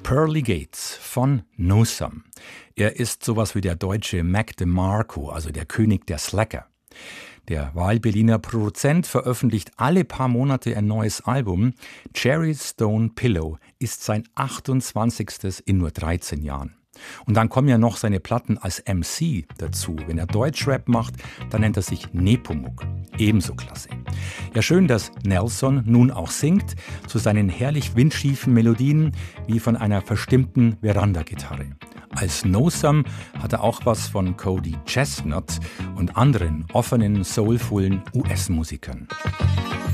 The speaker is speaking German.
Pearly Gates von No Some. Er ist sowas wie der deutsche Mac DeMarco, also der König der Slacker. Der Wahlberliner Produzent veröffentlicht alle paar Monate ein neues Album. Cherry Stone Pillow ist sein 28. in nur 13 Jahren. Und dann kommen ja noch seine Platten als MC dazu. Wenn er Deutschrap macht, dann nennt er sich Nepomuk. Ebenso klasse. Ja, schön, dass Nelson nun auch singt, zu seinen herrlich windschiefen Melodien wie von einer verstimmten Verandagitarre. Als No Some hat er auch was von Cody Chestnut und anderen offenen, soulvollen US-Musikern.